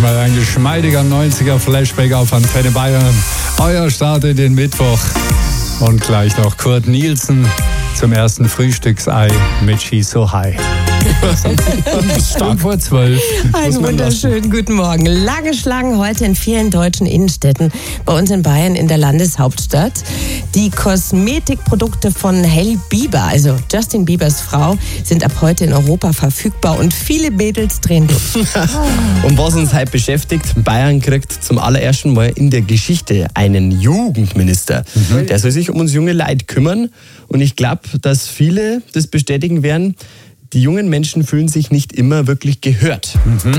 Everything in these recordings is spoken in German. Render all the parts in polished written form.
mal ein geschmeidiger 90er-Flashback auf Antenne Bayern. Euer Start in den Mittwoch. Und gleich noch Kurt Nielsen zum ersten Frühstücksei mit She's So High. Stark vor 12. Einen wunderschönen guten Morgen. Lange Schlangen heute in vielen deutschen Innenstädten. Bei uns in Bayern in der Landeshauptstadt. Die Kosmetikprodukte von Hailey Bieber, also Justin Biebers Frau, sind ab heute in Europa verfügbar und viele Mädels drehen durch. Und was uns heute beschäftigt, Bayern kriegt zum allerersten Mal in der Geschichte einen Jugendminister. Der soll sich um uns junge Leute kümmern. Und ich glaube, dass viele das bestätigen werden. Die jungen Menschen fühlen sich nicht immer wirklich gehört.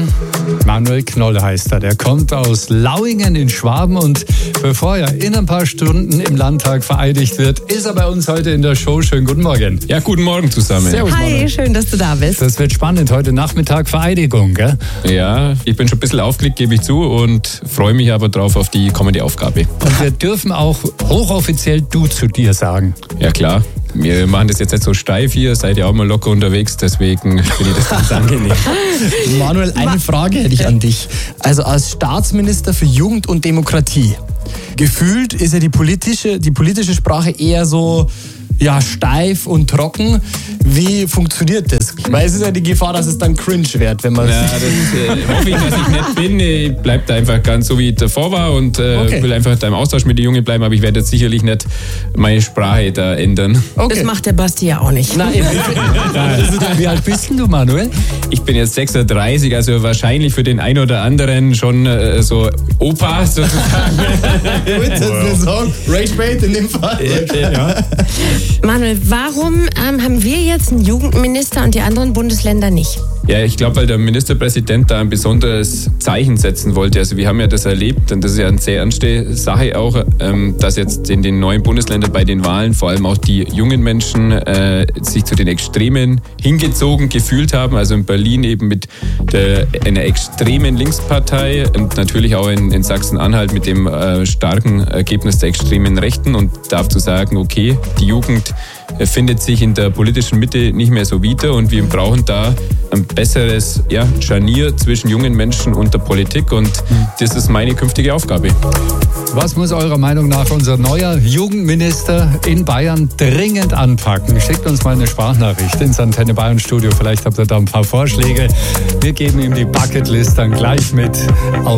Manuel Knoll heißt er. Der kommt aus Lauingen in Schwaben und bevor er in ein paar Stunden im Landtag vereidigt wird, ist er bei uns heute in der Show. Schönen guten Morgen. Ja, guten Morgen zusammen. Servus, Hi, Manuel. schön, dass du da bist. Das wird spannend. Heute Nachmittag Vereidigung, gell? Ja, ich bin schon ein bisschen aufgeregt, gebe ich zu, und freue mich aber drauf auf die kommende Aufgabe. Und wir dürfen auch hochoffiziell du zu dir sagen. Ja, klar. Wir machen das jetzt nicht so steif hier, seid ihr auch mal locker unterwegs, deswegen finde ich das ganz angenehm. Manuel, eine Frage hätte ich an dich. Also als Staatsminister für Jugend und Demokratie, gefühlt ist ja die politische Sprache eher so steif und trocken. Wie funktioniert das? Weil es ist ja die Gefahr, dass es dann cringe wird, wenn man... Ja, das hoffe ich, dass ich nicht bin. Ich bleibe da einfach ganz so, wie ich davor war und will einfach da im Austausch mit den Jungen bleiben, aber ich werde jetzt sicherlich nicht meine Sprache da ändern. Okay. Das macht der Basti ja auch nicht. Nein, Wie alt bist denn du, Manuel? Ich bin jetzt 36, also wahrscheinlich für den einen oder anderen schon so Opa sozusagen. gut, das ist eine Song. Rage Bait in dem Fall. Ja. Manuel, warum haben wir jetzt einen Jugendminister und die anderen Bundesländer nicht? Ja, ich glaube, weil der Ministerpräsident da ein besonderes Zeichen setzen wollte. Also wir haben ja das erlebt, und das ist ja eine sehr ernste Sache auch, dass jetzt in den neuen Bundesländern bei den Wahlen vor allem auch die jungen Menschen sich zu den Extremen hingezogen gefühlt haben. Also in Berlin eben mit einer extremen Linkspartei und natürlich auch in Sachsen-Anhalt mit dem starken Ergebnis der extremen Rechten. Und darf zu sagen, okay, die Jugend findet sich in der politischen Mitte nicht mehr so wieder und wir brauchen da ein besseres Scharnier zwischen jungen Menschen und der Politik, und das ist meine künftige Aufgabe. Was muss eurer Meinung nach unser neuer Jugendminister in Bayern dringend anpacken? Schickt uns mal eine Sprachnachricht ins Antenne Bayern Studio. Vielleicht habt ihr da ein paar Vorschläge. Wir geben ihm die Bucketlist dann gleich mit auf